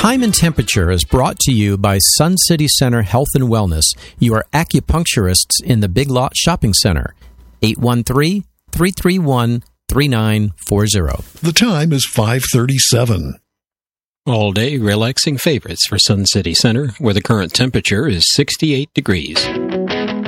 Time and Temperature is brought to you by Sun City Center Health and Wellness, your acupuncturists in the Big Lot Shopping Center. 813-331-3940. The time is 5:37. All-day relaxing favorites for Sun City Center, where the current temperature is 68 degrees.